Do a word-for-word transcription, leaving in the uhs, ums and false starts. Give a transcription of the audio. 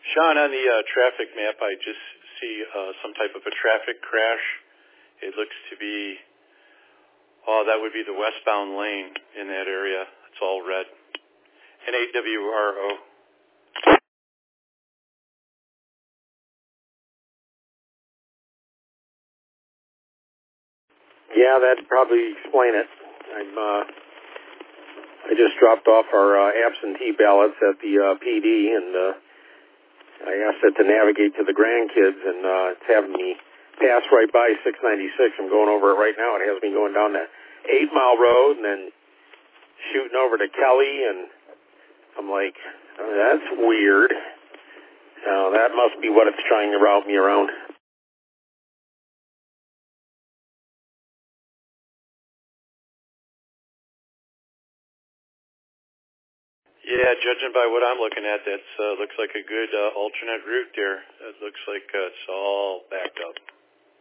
Sean, on the uh, traffic map, I just see uh, some type of a traffic crash. It looks to be, oh, that would be the westbound lane in that area. It's all red. N A W R O. Yeah, that'd probably explain it. I'm, uh, I just dropped off our uh, absentee ballots at the uh, P D, and uh, I asked it to navigate to the grandkids, and uh, it's having me pass right by six ninety-six. I'm going over it right now. It has me going down that eight Mile Road and then shooting over to Kelly, and I'm like, oh, that's weird. So that must be what it's trying to route me around. Yeah, judging by what I'm looking at, that uh, looks like a good uh, alternate route there. It looks like uh, it's all backed up.